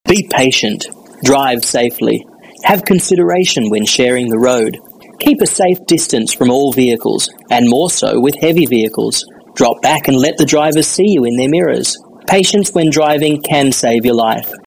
Be patient. Drive safely. Have consideration when sharing the road. Keep a safe distance from all vehicles, and more so with heavy vehicles. Drop back and let the drivers see you in their mirrors. Patience when driving can save your life.